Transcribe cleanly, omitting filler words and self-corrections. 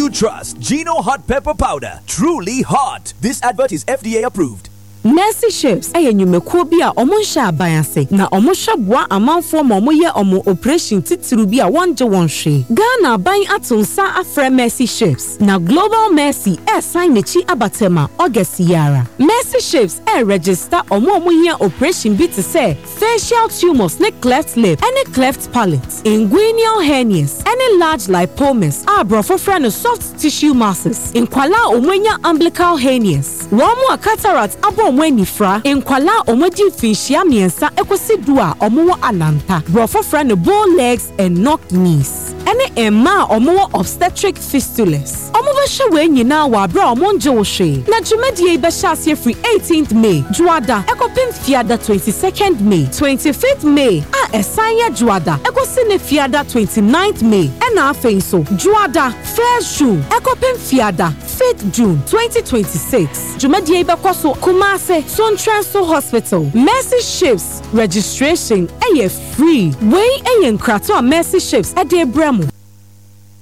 you trust. Gino hot pepper powder. Truly hot. This advert is FDA approved. Mercy Ships enyumekuo bi a omonsha abayase na omosha boa amanfo ma omoye omo operation titiru bi a wonje wonhwe Ghana ban atonsa afre Mercy Ships na Global Mercy sign nechi abatema August yara Mercy Ships register omoye operation bi to say facial tumors ne cleft lip any cleft palate inguinal hernias any large lipomas abrofo friend of soft tissue masses inkwala omwenya umbilical hernias womo cataract abo omweni fra enkwala omodi finhia miensa ekosidua omowo alanta brofo fra ne bow legs and knock knees ene emma omowo obstetric fistulas omowo hwe nyina wa bra omonje wo hwe na dwumadie be hyaase free 18th May juada ekopim fiada 22nd May 25th May a esanya juada ekosi ne fiada 29th May ena afenso juada first June ekopim fiada 5th June 2026 dwumadie be koso Kumase Sontranso Hospital Mercy Ships registration free wey nkrato Mercy Ships ade bremu